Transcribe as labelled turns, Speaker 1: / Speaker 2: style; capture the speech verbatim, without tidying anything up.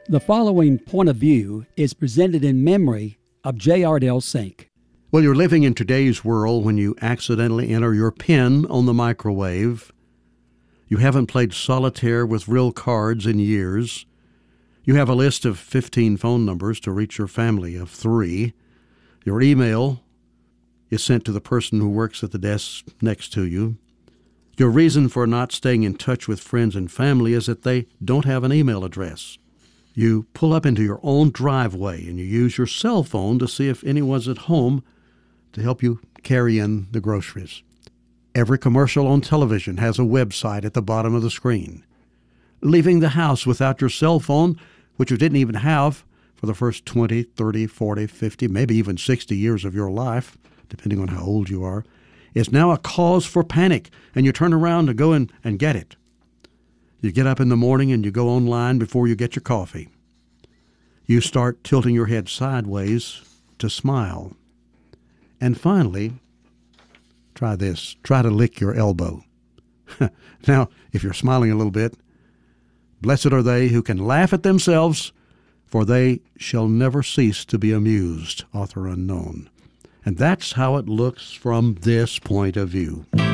Speaker 1: The following point of view is presented in memory of J. Ardell Sink.
Speaker 2: Well, you're living in today's world when you accidentally enter your PIN on the microwave. You haven't played solitaire with real cards in years. You have a list of fifteen phone numbers to reach your family of three. Your email is sent to the person who works at the desk next to you. Your reason for not staying in touch with friends and family is that they don't have an email address. You pull up into your own driveway and you use your cell phone to see if anyone's at home to help you carry in the groceries. Every commercial on television has a website at the bottom of the screen. Leaving the house without your cell phone, which you didn't even have for the first twenty, thirty, forty, fifty, maybe even sixty years of your life, depending on how old you are, is now a cause for panic, and you turn around to go in and get it. You get up in the morning and you go online before you get your coffee. You start tilting your head sideways to smile. And finally, try this. Try to lick your elbow. Now, if you're smiling a little bit, blessed are they who can laugh at themselves, for they shall never cease to be amused. Author unknown. And that's how it looks from this point of view.